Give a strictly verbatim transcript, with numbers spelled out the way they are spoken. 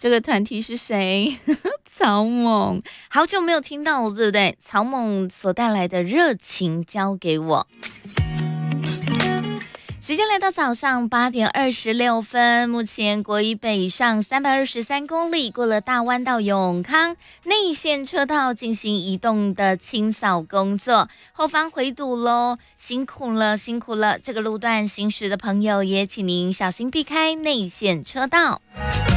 这个团体是谁？草蜢，好久没有听到了，对不对？草蜢所带来的热情交给我。时间来到早上八点二十六分，目前国一北上三百二十三公里，过了大弯到永康内线车道进行移动的清扫工作，后方回堵咯，辛苦了辛苦了，这个路段行驶的朋友也请您小心避开内线车道。